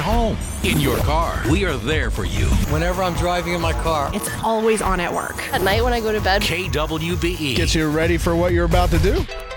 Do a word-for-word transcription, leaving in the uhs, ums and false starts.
home, in your car. We are there for you. Whenever I'm driving in my car, it's always on at work. At night when I go to bed. K W B E gets you ready for what you're about to do.